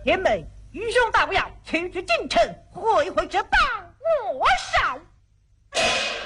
天美，愚兄大不要，去进城，会这大我手。